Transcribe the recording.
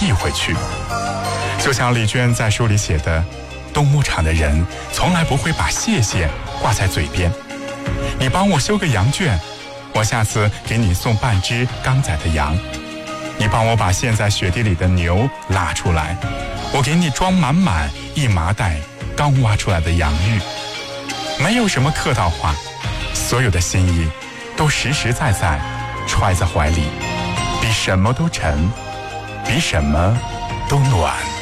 递回去。就像丽娟在书里写的，动牧场的人从来不会把谢谢挂在嘴边。你帮我修个羊圈，我下次给你送半只刚宰的羊。你帮我把陷在雪地里的牛拉出来，我给你装满满一麻袋刚挖出来的洋芋。没有什么客套话，所有的心意都实实在在揣在怀里，比什么都沉，比什么都暖。